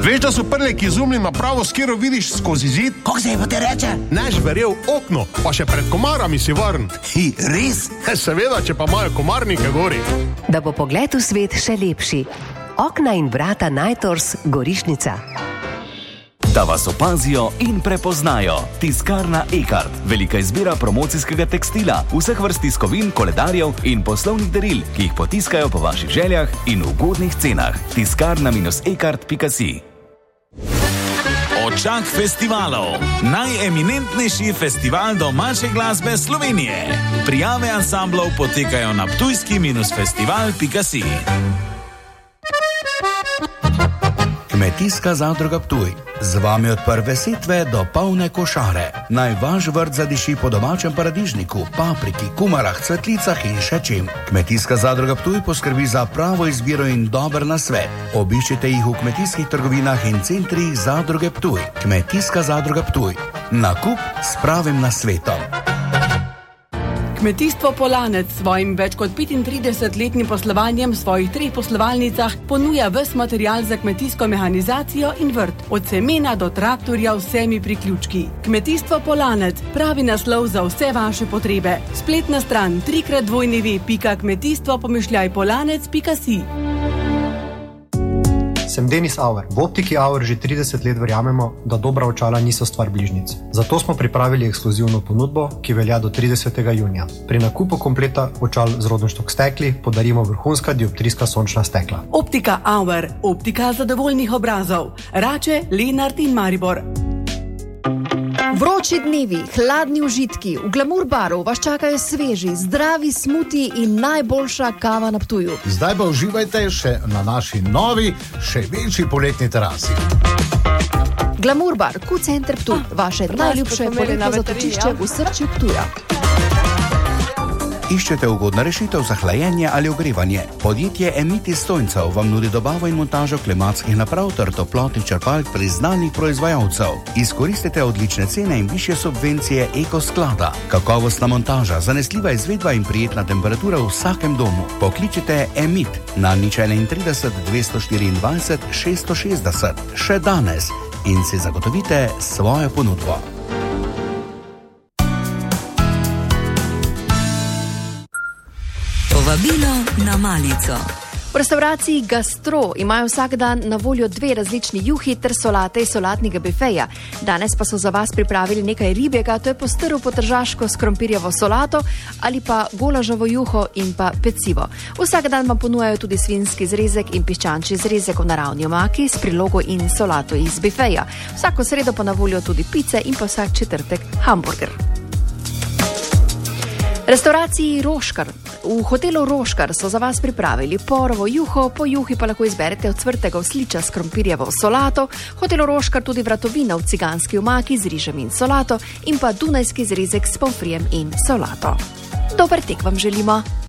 Veš, da so prleki izumili napravo, s katero vidiš skozi zid? Kako se je pa te reče? Neš verjel okno, pa še pred komarami si varn. Res? Seveda, če pa imajo komarnike gori. Da bo pogled v svet še lepši. Okna in vrata Najtors, Gorišnica. Da vas opazijo in prepoznajo. Tiskarna Ekart. Velika izbira promocijskega tekstila, vseh vrst tiskovin, koledarjev in poslovnih daril, ki jih potiskajo po vaših željah in ugodnih cenah. tiskarna-ekart.si. Očak festivalov. Najeminentnejši festival domače glasbe Slovenije. Prijave ansamblov potekajo na ptujski-festival.si. Kmetijska zadruga Ptuj. Z vami od prve setve do polne košare. Naj vaš vrt zadiši po domačem paradižniku, papriki, kumarah, cvetlicah in še čim. Kmetijska zadruga Ptuj poskrbi za pravo izbiro in dober nasvet. Obiščite jih v kmetijskih trgovinah in centrih zadruge Ptuj. Kmetijska zadruga Ptuj. Nakup s pravim nasvetom. Kmetijstvo Polanec svojim več kot 35-letnim poslovanjem v svojih 3 poslovalnicah ponuja ves material za kmetijsko mehanizacijo in vrt, od semena do traktorja vsemi priključki. Kmetijstvo Polanec, pravi naslov za vse vaše potrebe. Spletna stran www.kmetijstvo-polanec.si. Sem Denis Auer. V Optiki Auer že 30 let verjamemo, da dobra očala niso stvar bližnjic. Zato smo pripravili ekskluzivno ponudbo, ki velja do 30. junija. Pri nakupu kompleta očal z Rodenstock stekli podarimo vrhunska dioptrijska sončna stekla. Optika Auer, optika zadovoljnih obrazov. Rače, Lenart in Maribor. Vroči dnevi, hladni užitki, v Glamour baru vas čakajo sveži, zdravi smuti in najboljša kava na Ptuju. Zdaj pa uživajte še na naši novi, še večji poletni terasi. Glamour bar, Q-center Ptuj, vaše najljubše poletno zatočišče v srčju Ptuja. Iščete ugodno rešitev za hlajenje ali ogrevanje? Podjetje Emit iz Stojncev vam nudi dobavo in montažo klimatskih naprav ter toplotnih črpalk priznanih proizvajalcev. Izkoristite odlične cene in višje subvencije Ekosklada. Kakovostna montaža, zanesljiva izvedba in prijetna temperatura v vsakem domu. Pokličite Emit na 031 224 660 še danes in si zagotovite svojo ponudbo. Povabilo na malico. V restavraciji Gastro imajo vsak dan na voljo 2 različni juhi ter solate iz solatnega bifeja. Danes pa so za vas pripravili nekaj ribjega, to je postrv po tržaško s krompirjevo solato ali pa golažovo juho in pa pecivo. Vsak dan vam ponujajo tudi svinjski zrezek in piščančji zrezek v naravni omaki s prilogo in solato iz bifeja. Vsako sredo pa na voljo tudi pice in pa vsak četrtek hamburger. Restavraciji Roškar. V hotelu Roškar so za vas pripravili porovo juho, po juhi pa lahko izberete ocvrtega osliča s krompirjevo solato, hotelu Roškar tudi vratovina v ciganski omaki z rižem in solato in pa dunajski zrezek s pomfrijem in solato. Dober tek vam želimo!